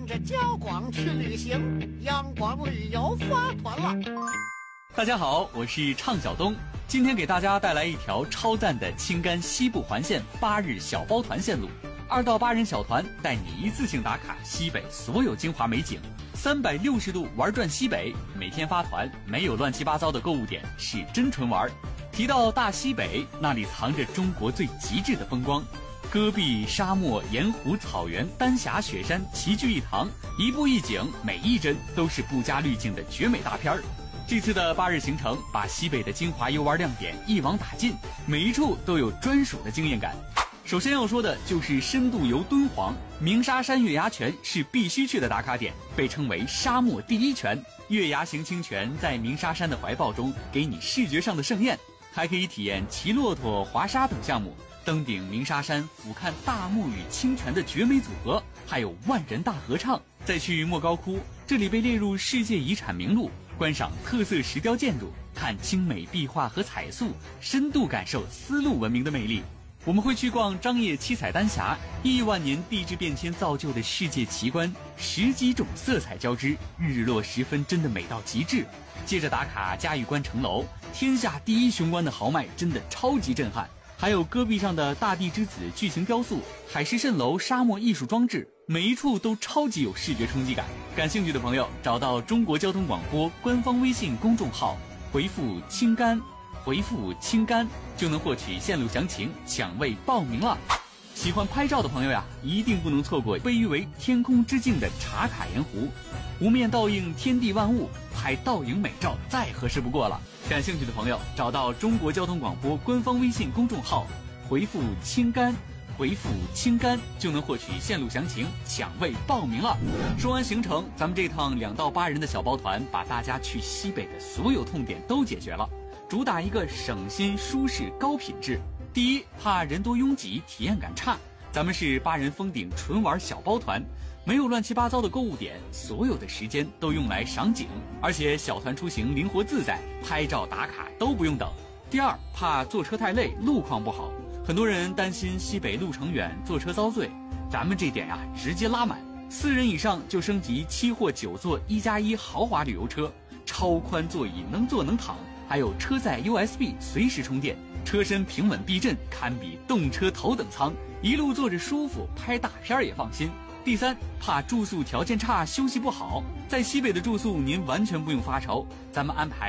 跟着焦广去旅行，阳光旅游发团了。 大家好，我是畅晓东，今天给大家带来一条超赞的青甘西部环线8日小包团线路，2到8人小团带你一次性打卡西北所有精华美景，360度玩转西北，每天发团，没有乱七八糟的购物点，是真纯玩。提到大西北，那里藏着中国最极致的风光，戈壁、沙漠、盐湖、草原、丹霞、雪山齐聚一堂，一步一景，每一帧都是不加滤镜的绝美大片儿。这次的8日行程把西北的精华游玩亮点一网打尽，每一处都有专属的惊艳感。首先要说的就是深度游敦煌，鸣沙山月牙泉是必须去的打卡点，被称为沙漠第一泉。月牙形清泉在鸣沙山的怀抱中，给你视觉上的盛宴，还可以体验骑骆驼、滑沙等项目。登顶鸣沙山，俯瞰大漠与清泉的绝美组合，还有万人大合唱。再去莫高窟，这里被列入世界遗产名录，观赏特色石雕建筑，看精美壁画和彩塑，深度感受丝路文明的魅力。我们会去逛张掖七彩丹霞，亿万年地质变迁造就的世界奇观，10几种色彩交织，日落时分真的美到极致。接着打卡嘉峪关城楼，天下第一雄关的豪迈真的超级震撼。还有戈壁上的大地之子巨型雕塑，海市蜃楼沙漠艺术装置，每一处都超级有视觉冲击感。感兴趣的朋友找到中国交通广播官方微信公众号，回复青甘就能获取线路详情，抢位报名了。喜欢拍照的朋友呀，一定不能错过被誉为天空之镜的茶卡盐湖，湖面倒映天地万物，拍倒影美照再合适不过了。感兴趣的朋友找到中国交通广播官方微信公众号，回复青甘就能获取线路详情，抢位报名了。说完行程，咱们这趟2到8人的小包团把大家去西北的所有痛点都解决了，主打一个省心、舒适、高品质。第一，怕人多拥挤，体验感差，咱们是8人封顶纯玩小包团，没有乱七八糟的购物点，所有的时间都用来赏景，而且小团出行灵活自在，拍照打卡都不用等。第二，怕坐车太累，路况不好，很多人担心西北路程远，坐车遭罪，咱们这点呀直接拉满，4人以上就升级7或9座1+1豪华旅游车，超宽座椅，能坐能躺，还有车载 USB 随时充电，车身平稳避震，堪比动车头等舱，一路坐着舒服，拍大片也放心。第三，怕住宿条件差，休息不好，在西北的住宿您完全不用发愁，咱们安排